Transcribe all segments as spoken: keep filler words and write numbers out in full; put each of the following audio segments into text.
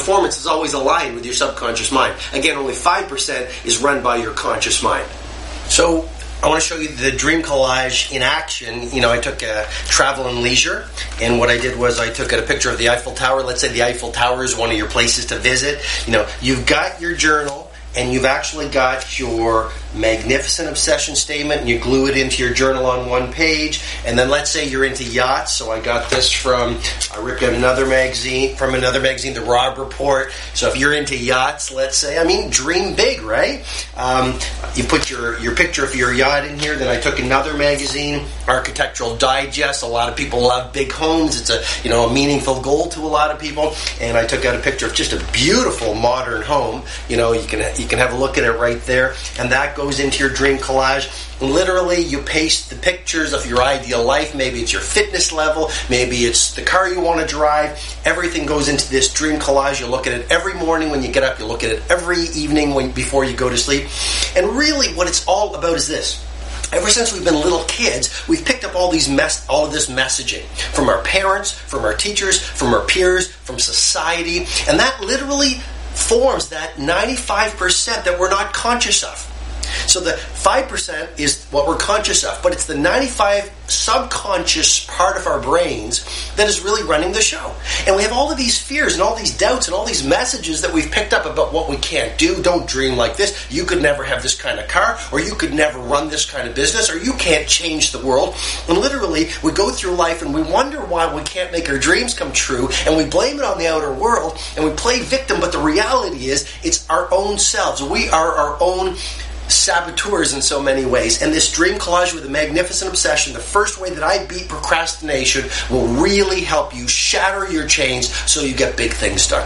performance is always aligned with your subconscious mind. Again, only five percent is run by your conscious mind. So I want to show you the dream collage in action. You know, I took a travel and leisure, and what I did was I took a picture of the Eiffel Tower. Let's say the Eiffel Tower is one of your places to visit. You know, you've got your journal, and you've actually got your magnificent obsession statement, and you glue it into your journal on one page. And then let's say you're into yachts, so I got this from, I ripped out another magazine, from another magazine, the Robb Report. So if you're into yachts, let's say, I mean, dream big, right? Um, you put your, your picture of your yacht in here. Then I took another magazine, Architectural Digest. A lot of people love big homes. It's a, you know, a meaningful goal to a lot of people. And I took out a picture of just a beautiful modern home. You know, you can you can have a look at it right there. And that goes into your dream collage. And literally, you paste the pictures of your ideal life. Maybe it's your fitness level. Maybe it's the car you want to drive. Everything goes into this dream collage. You look at it every morning when you get up. You look at it every evening when before you go to sleep. And really, what it's all about is this. Ever since we've been little kids, we've picked up all these mess, all of this messaging from our parents, from our teachers, from our peers, from society, and that literally forms that ninety-five percent that we're not conscious of. So the five percent is what we're conscious of, but it's the ninety-five subconscious part of our brains that is really running the show. And we have all of these fears and all these doubts and all these messages that we've picked up about what we can't do. Don't dream like this. You could never have this kind of car, or you could never run this kind of business, or you can't change the world. And literally, we go through life and we wonder why we can't make our dreams come true, and we blame it on the outer world, and we play victim, but the reality is it's our own selves. We are our own saboteurs in so many ways. And this dream collage with a magnificent obsession, the first way that I beat procrastination, will really help you shatter your chains so you get big things done.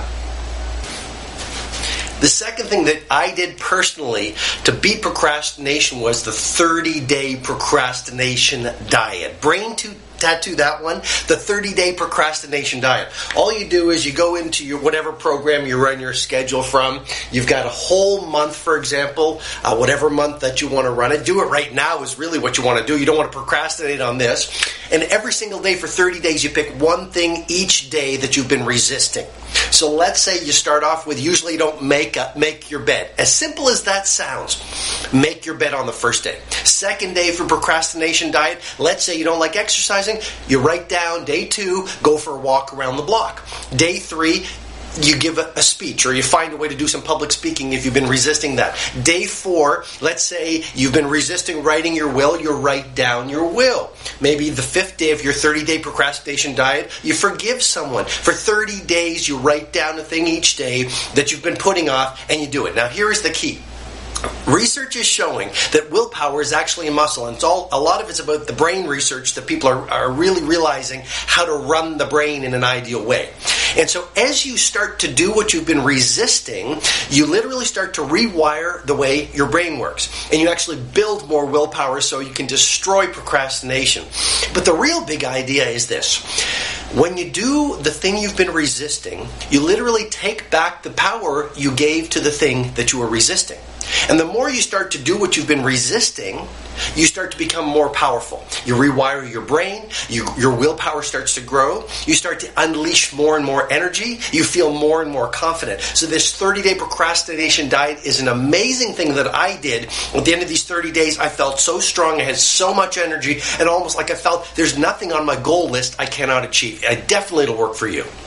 The second thing that I did personally to beat procrastination was the thirty-day procrastination diet. Brain to tattoo that one, the thirty-day procrastination diet. All you do is you go into your whatever program you run your schedule from. You've got a whole month, for example, uh, whatever month that you want to run it. Do it right now is really what you want to do. You don't want to procrastinate on this. And every single day for thirty days, you pick one thing each day that you've been resisting. So let's say you start off with, usually you don't make a, make your bed. As simple as that sounds, make your bed on the first day. Second day for procrastination diet, let's say you don't like exercising, you write down day two, go for a walk around the block. Day three, you give a, a speech, or you find a way to do some public speaking if you've been resisting that. Day four, let's say you've been resisting writing your will, you write down your will. Maybe the fifth day of your thirty-day procrastination diet, you forgive someone. For thirty days, you write down a thing each day that you've been putting off, and you do it. Now, here is the key. Research is showing that willpower is actually a muscle, and it's all a lot of it's about the brain research that people are, are really realizing how to run the brain in an ideal way. And so as you start to do what you've been resisting, you literally start to rewire the way your brain works, and you actually build more willpower so you can destroy procrastination. But the real big idea is this. When you do the thing you've been resisting, you literally take back the power you gave to the thing that you were resisting. And the more you start to do what you've been resisting, you start to become more powerful. You rewire your brain, you, your willpower starts to grow, you start to unleash more and more energy, you feel more and more confident. So this thirty-day procrastination diet is an amazing thing that I did. At the end of these thirty days, I felt so strong, I had so much energy, and almost like I felt there's nothing on my goal list I cannot achieve. I definitely it'll work for you.